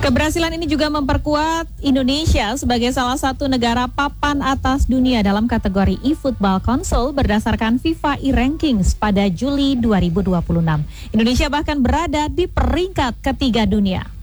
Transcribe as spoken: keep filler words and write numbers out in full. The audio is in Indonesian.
Keberhasilan ini juga memperkuat Indonesia sebagai salah satu negara papan atas dunia dalam kategori e-football konsol berdasarkan FIFA e-Rankings pada Juli dua ribu dua puluh enam. Indonesia bahkan berada di peringkat ketiga dunia.